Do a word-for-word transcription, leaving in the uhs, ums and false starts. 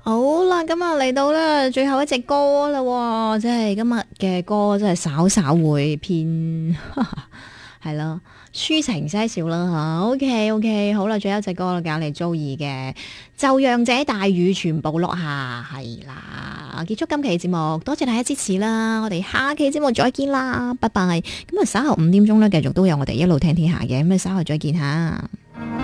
好啦，咁啊嚟到啦最後一隻歌啦喎，即係今日嘅歌真係稍稍會偏係啦，抒情些少啦吓。OK OK，好啦，最後一隻歌啦，搞嚟 Joey 嘅就讓這大雨全部落下，係啦，結束今期節目，多謝大家支持啦，我哋下期節目再見啦，拜拜。咁啊稍後五點鐘咧，繼續都有我哋一路聽天下嘅，咁啊稍後再見吓。